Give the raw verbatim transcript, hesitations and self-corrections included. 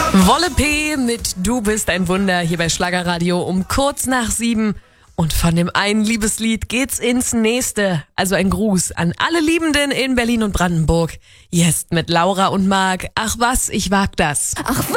Wolle P mit Du bist ein Wunder hier bei Schlagerradio um kurz nach sieben. Und von dem einen Liebeslied geht's ins nächste. Also ein Gruß an alle Liebenden in Berlin und Brandenburg. Jetzt mit Laura und Marc. Ach was, ich wag das. Ach was.